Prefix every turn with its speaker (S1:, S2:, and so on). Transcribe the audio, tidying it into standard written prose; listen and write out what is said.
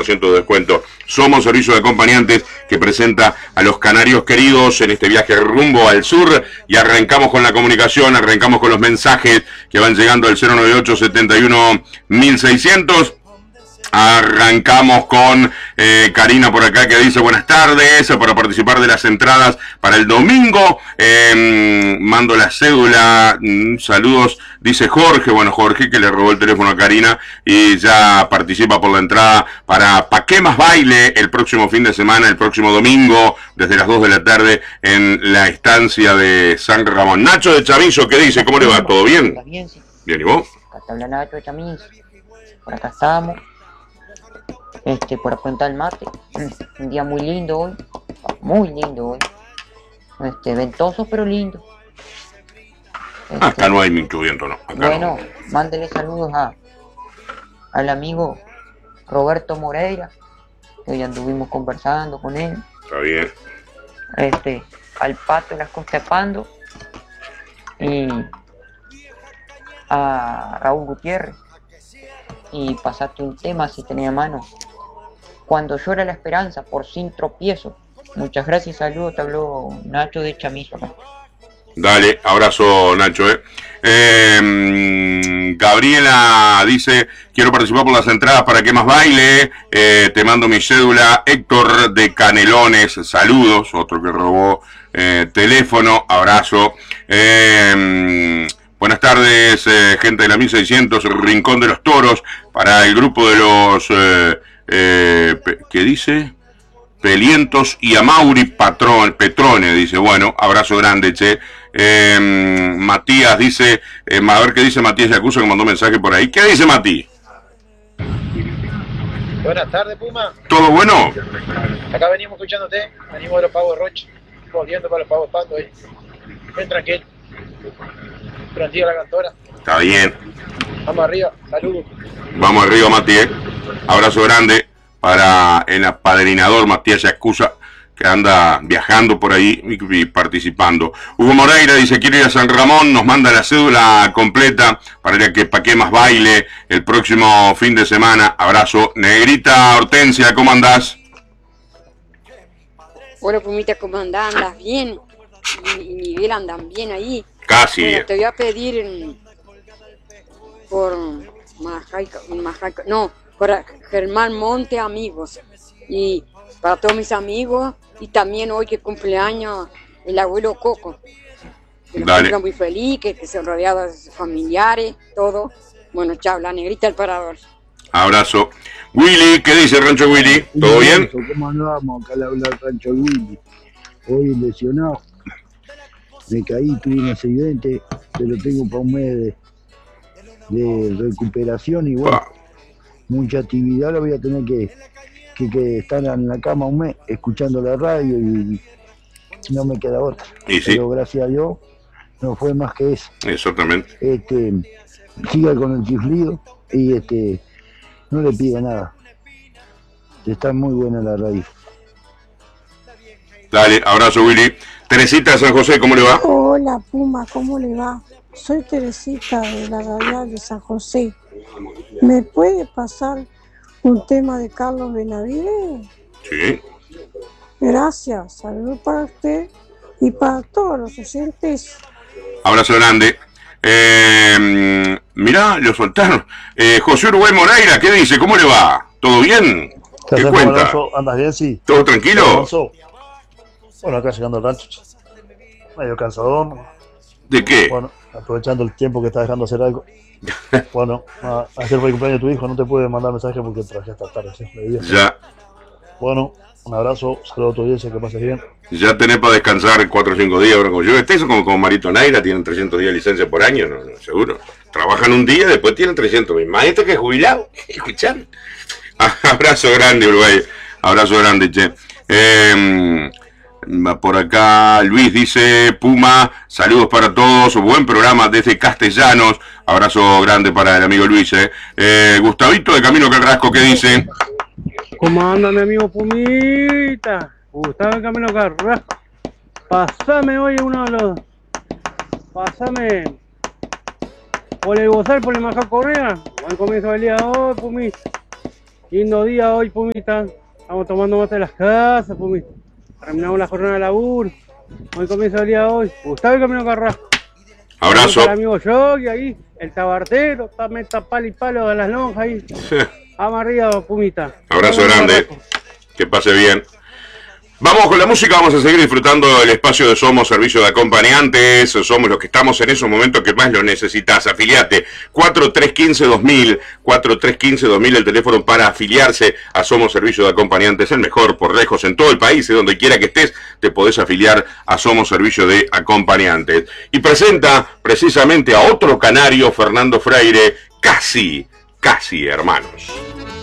S1: 50% de descuento. Somos servicio de acompañantes que presenta a los canarios queridos en este viaje rumbo al sur y arrancamos con la comunicación, arrancamos con los mensajes que van llegando al 098 71 1600. Arrancamos con Karina por acá que dice buenas tardes, para participar de las entradas para el domingo, mando la cédula, saludos, dice Jorge, bueno Jorge que le robó el teléfono a Karina y ya participa por la entrada para Pa' qué más baile el próximo fin de semana, el próximo domingo, desde las 2 de la tarde en la estancia de San Ramón. Nacho de Chamizo, ¿qué dice? ¿Cómo le va? ¿Todo bien?
S2: Bien, sí.
S1: Bien, ¿y vos?
S2: Acá está hablando Nacho de Chamizo. Por acá estamos. Por apuntar el mate, un día muy lindo hoy, ventoso pero lindo.
S1: Acá no hay mucho viento, ¿no? Acá
S2: bueno,
S1: no.
S2: mándele saludos al amigo Roberto Moreira, que ya anduvimos conversando con él.
S1: Está bien.
S2: Al Pato de las Costas de Pando y a Raúl Gutiérrez. Y pasaste un tema si tenía mano. Cuando llora la esperanza por sin tropiezo. Muchas gracias, saludos, te habló Nacho de Chamizo.
S1: Dale, abrazo Nacho. Gabriela dice, quiero participar por las entradas para que más baile, te mando mi cédula. Héctor de Canelones, saludos, otro que robó teléfono, abrazo. Buenas tardes, gente de la 1600, Rincón de los Toros, para el grupo de los, ¿qué dice? Pelientos y Amauri Petrone, dice, bueno, abrazo grande, che. Matías dice, a ver qué dice Matías Yacuso, que mandó un mensaje por ahí. ¿Qué dice Mati?
S3: Buenas tardes, Puma.
S1: ¿Todo bueno?
S3: Acá venimos escuchándote, venimos de los pagos de Roche, volviendo para los pagos de Pato ahí. Ven tranquilo. Tranquila la cantora.
S1: Está bien.
S3: Vamos arriba, saludos.
S1: Vamos arriba, Mati, abrazo grande para el apadrinador Matías Yacusa, que anda viajando por ahí y participando. Hugo Moreira dice, quiero ir a San Ramón, nos manda la cédula completa para ir a que Pa' qué más baile el próximo fin de semana. Abrazo. Negrita Hortensia, ¿cómo andás?
S4: Hola, Pumita, ¿cómo andás? ¿Andas bien? Y Miguel andan bien ahí.
S1: Casi.
S4: Bueno, te voy a pedir por Germán Monte, amigos. Y para todos mis amigos. Y también hoy que cumpleaños el abuelo Coco. Que lo encuentra muy feliz, que se rodeaba de sus familiares, todo. Bueno, chao, la negrita del parador.
S1: Abrazo. Willy, ¿qué dice Rancho Willy? ¿Todo bien?
S5: ¿Cómo andamos? Acá le habla el Rancho Willy. Hoy lesionado. Me caí, tuve un accidente, pero tengo para un mes de recuperación y bueno, mucha actividad. Lo voy a tener que estar en la cama un mes escuchando la radio y no me queda otra.
S1: Y sí.
S5: Pero gracias a Dios no fue más que eso.
S1: Exactamente.
S5: Siga con el chiflido y no le pida nada. Está muy buena la radio.
S1: Dale, abrazo Willy. Teresita de San José, ¿cómo le va?
S6: Hola Puma, ¿cómo le va? Soy Teresita de la Radial de San José. ¿Me puede pasar un tema de Carlos Benavides?
S1: Sí.
S6: Gracias, saludos para usted y para todos los oyentes.
S1: Abrazo grande. Mirá, lo soltaron. José Uruguay Moreira, ¿qué dice? ¿Cómo le va? ¿Todo bien? ¿Qué cuenta?
S7: ¿Andas bien? Sí.
S1: ¿Todo tranquilo?
S7: Bueno, acá llegando al rancho. Medio cansadón.
S1: ¿De qué?
S7: Bueno, aprovechando el tiempo que está dejando hacer algo. Bueno, ayer fue el cumpleaños de tu hijo, no te pude mandar mensaje porque trabajé hasta tarde. ¿Sí?
S1: Ya.
S7: Bueno, un abrazo, saludo a tu audiencia, que pases bien.
S1: Ya tenés para descansar 4 o 5 días, ahora como yo. Eso como Marito Naira, tienen 300 días de licencia por año, no, seguro. Trabajan un día, después tienen 300. Mi maestro que es jubilado, escuchar. Abrazo grande, Uruguay. Abrazo grande, che. Por acá Luis dice, Puma, saludos para todos, buen programa desde Castellanos, abrazo grande para el amigo Luis. Gustavito de Camino Carrasco, ¿qué dice?
S8: ¿Cómo anda mi amigo Pumita? Gustavo de Camino Carrasco. Pasame hoy uno de los... Pasame... Por el Bozal, por el Majá Correa, al comienzo del día de hoy, Pumita. Lindo día hoy, Pumita. Estamos tomando mate en las casas, Pumita. Terminamos la jornada de laburo. Hoy comienza el día de hoy. Gustavo y Camino Carrasco.
S1: Abrazo.
S8: El amigo Yogi ahí, el tabartero, también está palo y palo de las lonjas ahí. Vamos arriba, Pumita.
S1: Abrazo grande. Que pase bien. Vamos con la música, vamos a seguir disfrutando del espacio de Somos Servicio de Acompañantes. Somos los que estamos en esos momentos que más lo necesitas. Afiliate 4315-2000, 4315-2000 el teléfono para afiliarse a Somos Servicio de Acompañantes, el mejor por lejos en todo el país, y donde quiera que estés te podés afiliar a Somos Servicio de Acompañantes. Y presenta precisamente a otro canario, Fernando Freire, casi hermanos.